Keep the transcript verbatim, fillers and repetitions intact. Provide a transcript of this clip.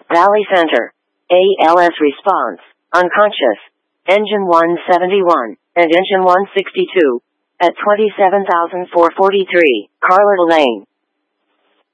Valley Center. A L S response. Unconscious. Engine one seventy-one, and engine one sixty-two. At twenty-seven thousand four hundred forty-three, Carlota Lane.